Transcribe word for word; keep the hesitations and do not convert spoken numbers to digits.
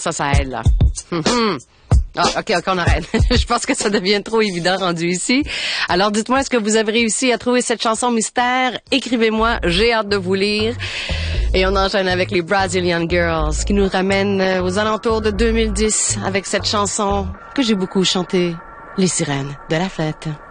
ça, ça aide, là. Hum-hum. Ah, OK, OK, on arrête. Je pense que ça devient trop évident rendu ici. Alors, dites-moi, est-ce que vous avez réussi à trouver cette chanson mystère? Écrivez-moi, j'ai hâte de vous lire. Et on enchaîne avec les Brazilian Girls, qui nous ramènent aux alentours de deux mille dix avec cette chanson que j'ai beaucoup chantée, Les Sirènes de la Fête.